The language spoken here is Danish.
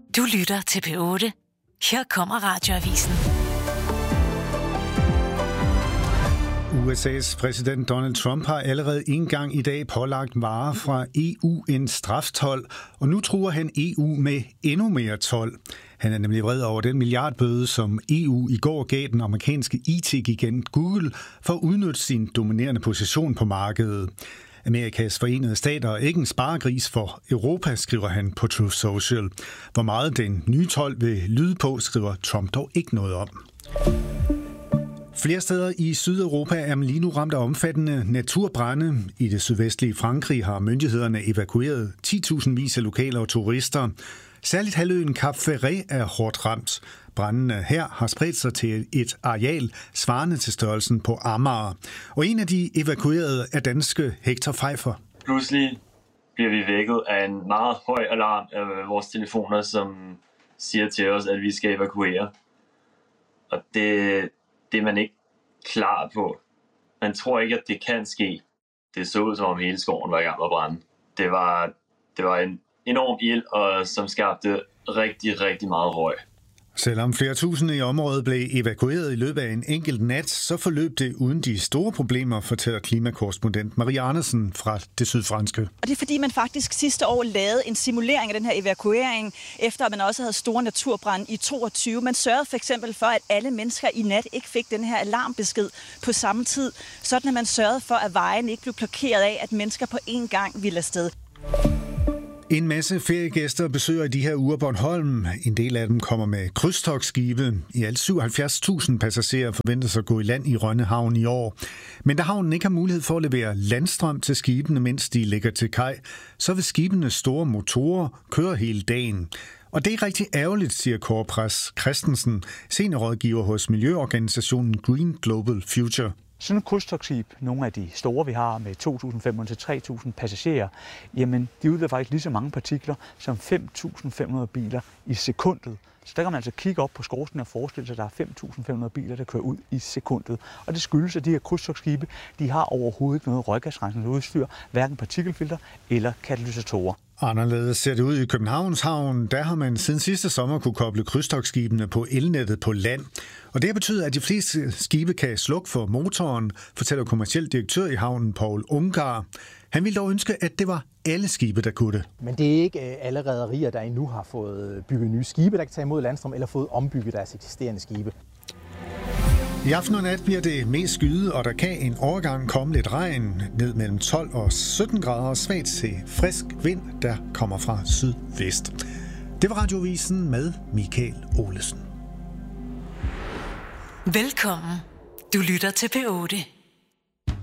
Du lytter til P8. Her kommer Radioavisen. USA's præsident Donald Trump har allerede en gang i dag pålagt varer fra EU en straftold, og nu truer han EU med endnu mere told. Han er nemlig vred over den milliardbøde, som EU i går gav den amerikanske IT-gigant Google for at udnytte sin dominerende position på markedet. Amerikas Forenede Stater er ikke en sparegris for Europa, skriver han på Truth Social. Hvor meget den nye told vil lyde på, skriver Trump dog ikke noget om. Flere steder i Sydeuropa er man lige nu ramt af omfattende naturbrande. I det sydvestlige Frankrig har myndighederne evakueret 10.000 vis af lokale og turister. Særligt halvøen Cap Ferret er hårdt ramt. Brandene her har spredt sig til et areal svarende til størrelsen på Amager. Og en af de evakuerede er danske Hector Pfeiffer. Pludselig bliver vi vækket af en meget høj alarm af vores telefoner, som siger til os, at vi skal evakuere. Og det er man ikke klar på. Man tror ikke, at det kan ske. Det så ud, som om hele skoven var i gang med at brænde. Det var en enorm ild, og som skabte rigtig, rigtig meget røg. Selvom flere tusinde i området blev evakueret i løbet af en enkelt nat, så forløb det uden de store problemer, fortæller klimakorrespondent Marie Andersen fra det sydfranske. Og det er fordi, man faktisk sidste år lavede en simulering af den her evakuering, efter at man også havde store naturbrand i 22. Man sørgede for eksempel for, at alle mennesker i nat ikke fik den her alarmbesked på samme tid, sådan at man sørgede for, at vejen ikke blev blokeret af, at mennesker på én gang ville afsted. En masse feriegæster besøger i de her uger Bornholm. En del af dem kommer med krydstogtskibe. I alt 77.000 passagerer forventes at gå i land i Rønne Havn i år. Men da havnen ikke har mulighed for at levere landstrøm til skibene, mens de ligger til kaj, så vil skibenes store motorer køre hele dagen. Og det er rigtig ærgerligt, siger Kåre Pras Christensen, seniorrådgiver hos miljøorganisationen Green Global Future. Sådan et krydstogtskib, nogle af de store, vi har med 2.500-3.000 passagerer, jamen de udleder faktisk lige så mange partikler som 5.500 biler i sekundet. Så der kan man altså kigge op på skorstenen og forestille sig, at der er 5.500 biler, der kører ud i sekundet. Og det skyldes, at de her krydstogtskibe, de har overhovedet ikke noget røggasrensende udstyr, hverken partikelfilter eller katalysatorer. Anderledes ser det ud i Københavns Havn. Der har man siden sidste sommer kunne koble krydstogtskibene på elnettet på land. Og det betyder, at de fleste skibe kan slukke for motoren, fortæller kommerciel direktør i havnen Paul Ungar. Han ville dog ønske, at det var alle skibe, der kunne det. Men det er ikke alle rederier, der endnu har fået bygget nye skibe, der kan tage imod landstrøm, eller fået ombygget deres eksisterende skibe. I aften og nat bliver det mest skyet, og der kan en overgang komme lidt regn ned mellem 12 og 17 grader svagt til frisk vind, der kommer fra sydvest. Det var Radioavisen med Michael Olesen. Velkommen. Du lytter til P8.